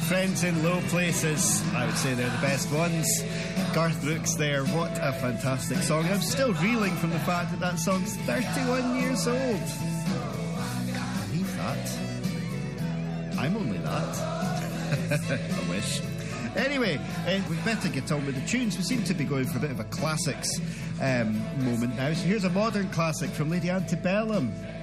Friends in Low Places. I would say they're the best ones. Garth Brooks there. What a fantastic song. I'm still reeling from the fact that song's 31 years old. Can't believe that. I'm only that. I wish. Anyway, we'd better get on with the tunes. We seem to be going for a bit of a classics moment now. So here's a modern classic from Lady Antebellum.